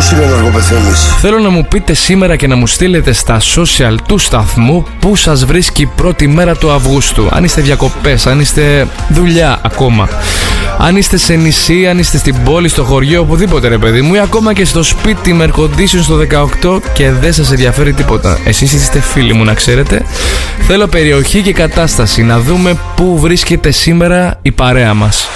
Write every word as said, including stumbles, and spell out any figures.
πώς είναι να αργοπεθαίνεις? Θέλω να μου πείτε σήμερα και να μου στείλετε στα social του σταθμού πού σας βρίσκει η πρώτη μέρα του Αυγούστου. Αν είστε διακοπές, αν είστε δουλειά ακόμα, αν είστε σε νησί, αν είστε στην πόλη, στο χωριό, οπουδήποτε ρε παιδί μου, ή ακόμα και στο σπίτι με air condition στο δεκαοκτώ και δεν σας ενδιαφέρει τίποτα. Εσείς είστε φίλοι μου, να ξέρετε. Θέλω περιοχή και κατάσταση, να δούμε πού βρίσκεται σήμερα η παρέα μας.